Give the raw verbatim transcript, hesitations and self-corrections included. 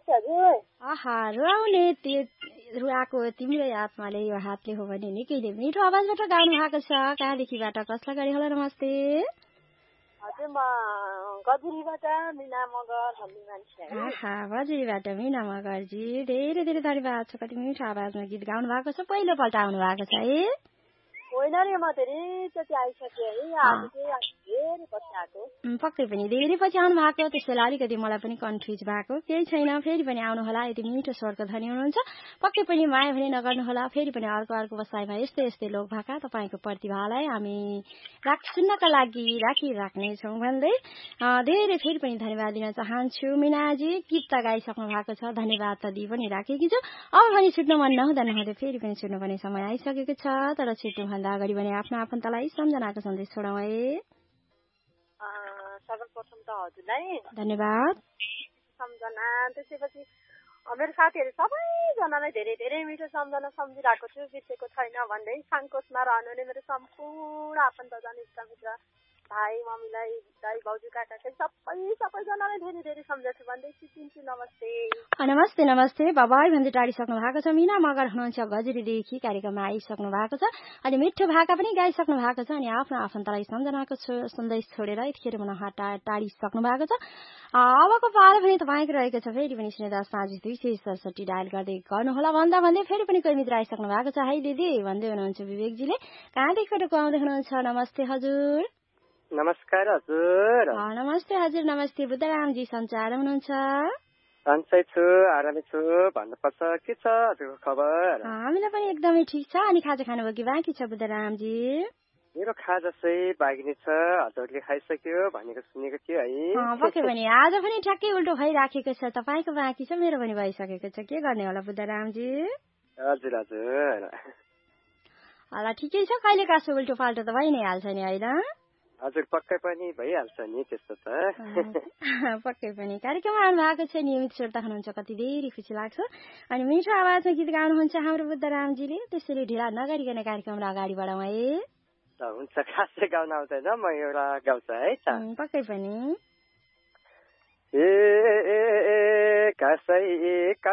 नमस्ते हजुर। आहा रुवाउने त्यो रुवाको तिम्रै आत्माले यो हातले हो भने निकै नै मिठो आवाजबाट गाउनु भएको छ। कहाँदेखिबाट कसलाई गरे होला नमस्ते? हजुर म गजुरीबाट मिना मगर भन्ने मान्छे है। आहा गजुरीबाट मिना मगरजी धेरै धेरै धन्यवाद छ। कति मिठो आवाजमा गीत गाउनु भएको छ। पहिलोपल्ट आउनु भएको छ है? होइन रे म धेरैचोटि आइसकेँ है। आज चाहिँ धेरै पछि आएको। पक्कै पनि धेरै पछि आउनु भएको त्यसैले अलिकति मलाई पनि कन्फ्युज भएको। केही छैन फेरि पनि आउनु होला। यति मिठो स्वरको धनी हुनुहुन्छ। पक्कै पनि माया भने नगर्नु होला। फेरि पनि अर्को अर्को बसाइमा यस्तै यस्तै लोक भाका तपाईँको प्रतिभालाई हामी राख सुन्नका लागि राखिराख्नेछौँ भन्दै धेरै फेरि पनि धन्यवाद दिन चाहन्छु। मिनाजी गीत त गाइसक्नु भएको छ। धन्यवाद त दिइ पनि राखेकी छु। अब भने छुट्नु मन नहुँदा नहुँदै फेरि पनि छुट्नुपर्ने समय आइसकेको छ। तर छुट्नुभन्दा अगाडि भने आफ्नो आफन्तलाई सम्झनाको सन्देश छोडौँ है। सर्वप्रथम त हजुरलाई धन्यवाद। सम्झना त्यसपछि मेरो साथीहरू सबैजनालाई धेरै धेरै मिठो सम्झना सम्झिरहेको छु। बिर्सेको छैन भन्दै सङ्कोचमा रहनुहुने मेरो सम्पूर्ण आफन्तजन इष्टमित्र भाइ मम्मीलाई दाइ भाउजू काका सबै सबैजनालाई धेरै धेरै सम्झाउँछु भन्दै सिकिन्छु। नमस्ते नमस्ते नमस्ते बाबाई भन्दै टाढिसक्नु भएको छ। मिना मगर हुनुहुन्छ गजुरीदेखि कार्यक्रममा आइसक्नु भएको छ। अनि मिठो भाका पनि गाइसक्नु भएको छ। अनि आफ्नो आफन्तलाई सम्झनाको सन्देश छोडेर यतिखेर मन हटा टाढिसक्नु भएको छ। अबको पालो पनि तपाईँको रहेको छ। फेरि पनि शून्य दस पाँच दुई सय सडसठी डायल गर्दै गर्नुहोला भन्दा भन्दै फेरि पनि कोही मित्र आइसक्नु भएको छ। है दिदी भन्दै हुनुहुन्छ विवेकजीले। कहाँदेखिबाट को आउँदै हुनुहुन्छ? नमस्ते हजुर। नमस्कार हजुर। नमस्ते हजुर। नमस्ते बुद्धरामजी सञ्चार हुनुहुन्छ? सन्चै छु आरामै छु भन्नुपर्छ। के छ हजुरको खबर? हामीलाई पनि एकदमै ठिक छ। अनि खाजा खानुभयो कि बाँकी छ बुद्धरामजी? मेरो खाजा चाहिँ बाँकी छ। हजुरले खाइसक्यो भनेको सुनेको थियो है। पक्कै पनि आज पनि ठ्याक्कै उल्टो भइराखेको छ। तपाईँको बाँकी छ मेरो पनि भइसकेको छ। के गर्ने होला बुद्धरामजी? हजुर हजुर होला ठिकै छ। कहिले कासो उल्टो फाल्टो त भइ नै हाल्छ नि होइन? हजुर पक्कै पनि भइहाल्छ नि त्यस्तो त। पक्कै पनि कार्यक्रममा आउनु भएको छ। नियमित श्रोता हुनुहुन्छ। कति धेरै खुसी लाग्छ। अनि मिठो आवाजमा गीत गाउनुहुन्छ हाम्रो बुद्धरामजीले। त्यसैले ढिला नगरिकन कार्यक्रमलाई अगाडि बढाउँ है। हुन्छ खासै गाउन आउँदैन म एउटा गाउँछ है। पक्कै पनि ए कसै